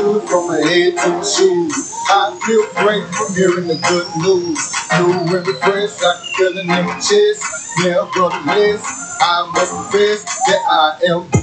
good from my head to my shoes. I feel great from hearing the good news. New and refreshed, I can feel it in my chest. Never less, I must confess that I am